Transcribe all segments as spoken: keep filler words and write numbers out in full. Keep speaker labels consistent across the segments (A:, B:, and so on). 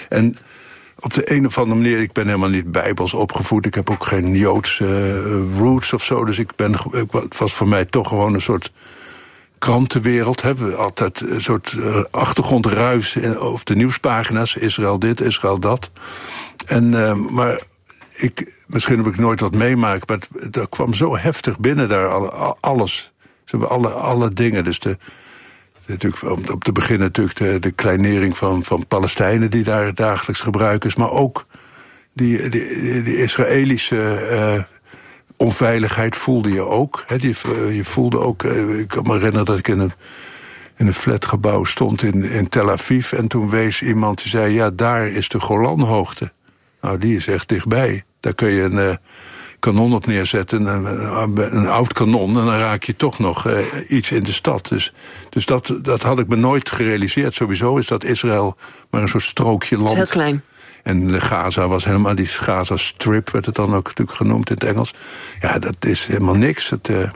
A: En op de een of andere manier, ik ben helemaal niet bijbels opgevoed. Ik heb ook geen Joodse uh, roots of zo. Dus ik ben, ik, het was voor mij toch gewoon een soort krantenwereld. Hè. We altijd een soort uh, achtergrondruis in, op de nieuwspagina's. Israël dit, Israël dat. En, uh, maar ik, misschien heb ik nooit wat meemaakt, maar het, dat kwam zo heftig binnen daar, alles. Ze hebben alle, alle dingen. Dus de, natuurlijk, om, om te beginnen natuurlijk de, de kleinering van, van Palestijnen die daar dagelijks gebruik is, maar ook die, die, die Israëlische uh, onveiligheid voelde je ook. He, die, je voelde ook, uh, ik kan me herinneren dat ik in een, in een flatgebouw stond in, in Tel Aviv en toen wees iemand die zei, ja, daar is de Golanhoogte. Nou, die is echt dichtbij. Daar kun je een uh, kanon op neerzetten, een, een, een oud kanon, en dan raak je toch nog uh, iets in de stad. Dus, dus dat, dat had ik me nooit gerealiseerd. Sowieso is dat Israël maar een soort strookje land.
B: Het is heel klein.
A: En de Gaza was helemaal, die Gaza Strip werd het dan ook natuurlijk genoemd in het Engels. Ja, dat is helemaal niks. Het, uh,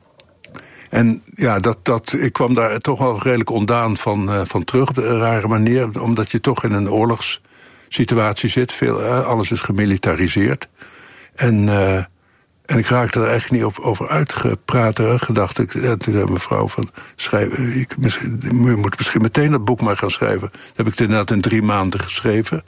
A: en ja, dat, dat, ik kwam daar toch wel redelijk ondaan van, uh, van terug op een rare manier, omdat je toch in een oorlogs situatie zit. Veel, uh, alles is gemilitariseerd. En, uh, en ik raakte er eigenlijk niet op, over uitgepraat. Uh, gedacht ik, en toen zei mevrouw van, schrijf, ik, misschien, je moet misschien meteen dat boek maar gaan schrijven. Dat heb ik inderdaad in drie maanden geschreven.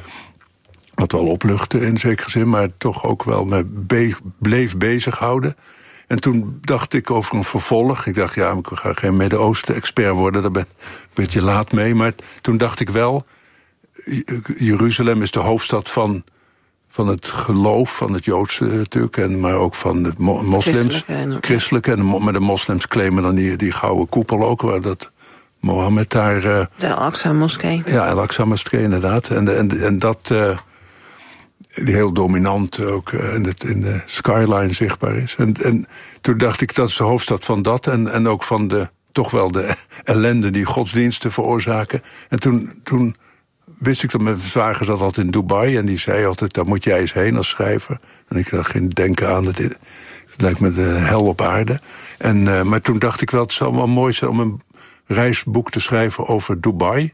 A: Wat wel opluchtte in zekere zin, maar toch ook wel me be- bleef bezighouden. En toen dacht ik over een vervolg. Ik dacht, ja, ik ga geen Midden-Oosten-expert worden, daar ben ik een beetje laat mee. Maar toen dacht ik wel, Jeruzalem is de hoofdstad van, van het geloof, van het Joodse natuurlijk, en, maar ook van de mo- moslims. Christelijke. Christelijke en de, maar de moslims claimen dan die, die gouden koepel ook, waar dat Mohammed daar... Uh,
B: de Al-Aqsa-moskee.
A: Ja, Al-Aqsa-moskee inderdaad. En, en, en dat... Uh, die heel dominant ook uh, in, de, in de skyline zichtbaar is. En, en toen dacht ik, dat is de hoofdstad van dat, en, en ook van de, toch wel de ellende die godsdiensten veroorzaken. En toen... toen wist ik dat mijn zwager zat altijd in Dubai, en die zei altijd, daar moet jij eens heen als schrijver. En ik dacht geen denken aan, het, het lijkt me de hel op aarde. En, uh, maar toen dacht ik wel, het zou wel mooi zijn om een reisboek te schrijven over Dubai.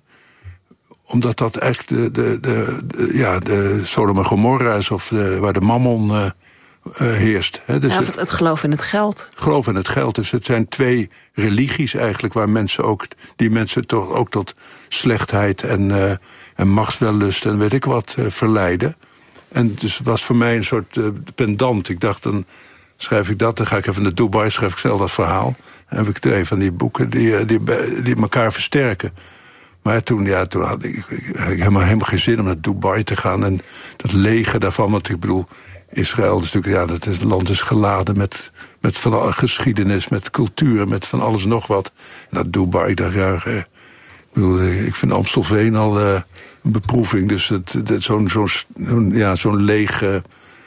A: Omdat dat echt de, de, de, de, ja, de Sodom en Gomorra is, of de, waar de mammon uh, uh, heerst. He, dus
B: ja, het, het geloof in het geld.
A: Geloof in het geld. Dus het zijn twee religies eigenlijk, waar mensen ook, die mensen toch ook tot slechtheid en, uh, en machtswellust en weet ik wat uh, verleiden. En dus het was voor mij een soort uh, pendant. Ik dacht, dan schrijf ik dat, dan ga ik even naar Dubai, schrijf ik zelf dat verhaal. Dan heb ik twee van die boeken die, die, die elkaar versterken. Maar toen, ja, toen had ik, ik had helemaal, helemaal geen zin om naar Dubai te gaan. En dat leger daarvan, want ik bedoel, Israël is natuurlijk, ja, dat is, het land is geladen met, met van alle geschiedenis, met cultuur, met van alles nog wat. En dat Dubai, ik dacht, ja, eh, ik bedoel, ik vind Amstelveen al uh, een beproeving. Dus het, het, zo'n, zo'n, ja, zo'n lege,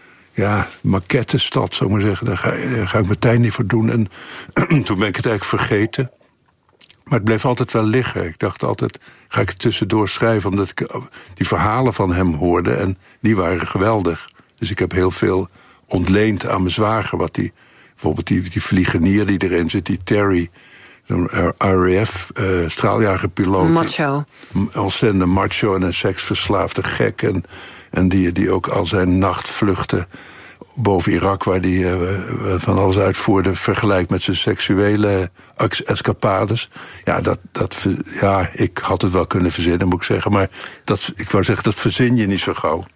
A: ja, maquette-stad, zou ik maar zeggen, daar ga, daar ga ik mijn tijd niet voor doen. En toen ben ik het eigenlijk vergeten. Maar het bleef altijd wel liggen. Ik dacht altijd, ga ik het tussendoor schrijven, omdat ik die verhalen van hem hoorde, en die waren geweldig. Dus ik heb heel veel ontleend aan mijn zwager, wat die, bijvoorbeeld die, die vliegenier die erin zit, die Terry, zo'n R A F uh, straaljagerpiloot.
B: Macho.
A: Ontzettend macho en een seksverslaafde gek, en, en die, die ook al zijn nachtvluchten boven Irak, waar die uh, van alles uitvoerde, vergelijkt met zijn seksuele escapades. Ja, dat, dat, ja, ik had het wel kunnen verzinnen, moet ik zeggen, maar dat, ik wou zeggen, dat verzin je niet zo gauw.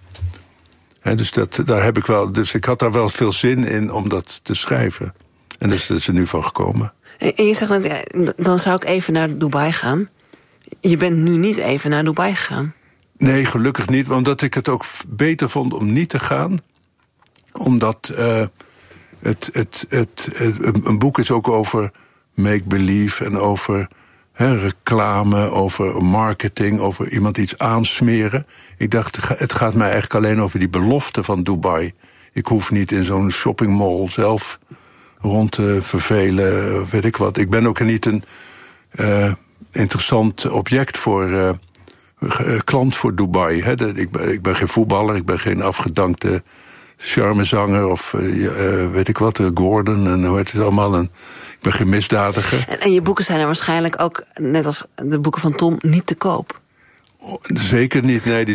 A: He, dus, dat, daar heb ik wel, dus ik had daar wel veel zin in om dat te schrijven. En dus dat is er nu van gekomen.
B: En je zegt, dan zou ik even naar Dubai gaan. Je bent nu niet even naar Dubai gegaan.
A: Nee, gelukkig niet, omdat ik het ook beter vond om niet te gaan. Omdat uh, het, het, het, het, een boek is ook over make-believe en over he, reclame, over marketing, over iemand iets aansmeren. Ik dacht, het gaat mij eigenlijk alleen over die belofte van Dubai. Ik hoef niet in zo'n shoppingmall zelf rond te vervelen, weet ik wat. Ik ben ook niet een uh, interessant object voor uh, klant voor Dubai. Hè. Ik, ben, ik ben geen voetballer, ik ben geen afgedankte charmezanger of uh, weet ik wat, uh, Gordon en hoe heet het allemaal. En ik ben geen misdadiger.
B: En, en je boeken zijn er waarschijnlijk ook, net als de boeken van Tom, niet te koop?
A: Zeker niet, nee, die